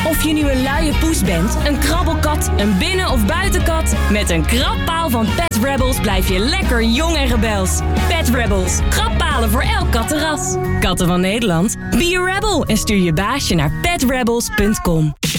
Of je nu een luie poes bent, een krabbelkat, een binnen- of buitenkat... met een krabpaal van Pet Rebels blijf je lekker jong en rebels. Pet Rebels, krabbalen voor elk kattenras. Katten van Nederland, be a rebel en stuur je baasje naar petrebels.com.